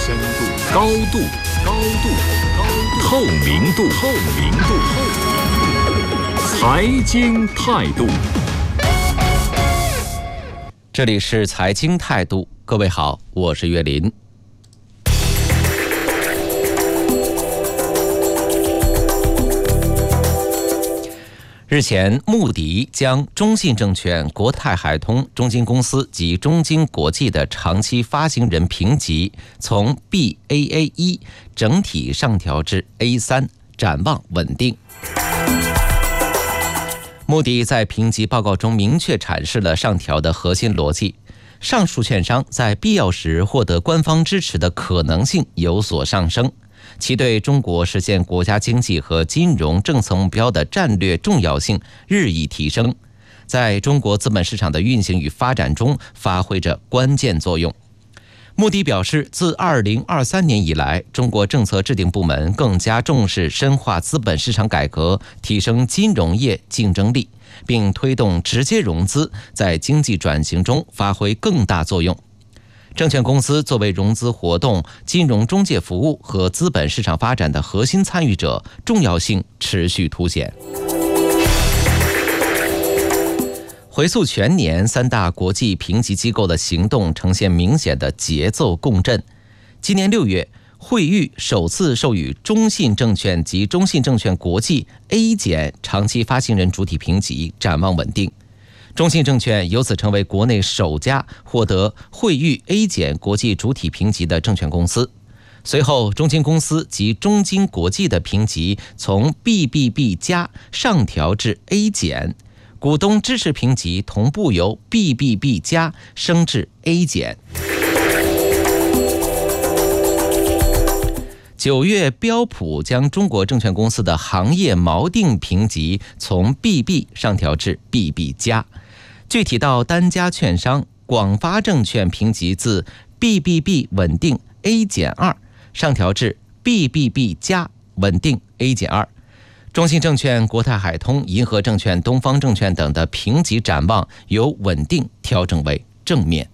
深度、高度、透明度、财经态度。 这里是财经态度，各位好，我是岳林。日前，穆迪将中信证券、国泰海通、中金公司及中金国际的长期发行人评级从 Baa1 整体上调至 A3， 展望稳定。穆迪在评级报告中明确阐释了上调的核心逻辑：上述券商在必要时获得官方支持的可能性有所上升。其对中国实现国家经济和金融政策目标的战略重要性日益提升，在中国资本市场的运行与发展中发挥着关键作用。穆迪表示，自2023年以来，中国政策制定部门更加重视深化资本市场改革，提升金融业竞争力，并推动直接融资在经济转型中发挥更大作用。证券公司作为融资活动、金融中介服务和资本市场发展的核心参与者，重要性持续凸显。回溯全年，三大国际评级机构的行动呈现明显的节奏共振。今年6月，惠誉首次授予中信证券及中信证券国际 A 减长期发行人主体评级，展望稳定。中信证券由此成为国内首家获得惠誉 A 减国际主体评级的证券公司。随后，中金公司及中金国际的评级从 BBB+ 上调至 A 减，股东支持评级同步由 BBB+ 升至 A 减。9月，标普将中国证券公司的行业锚定评级从 BB 上调至 BB+。具体到单家券商，广发证券评级自 BBB 稳定 A 减2上调至 BBB+ 稳定 A 减2。中信证券、国泰海通、银河证券、东方证券等的评级展望由稳定调整为正面。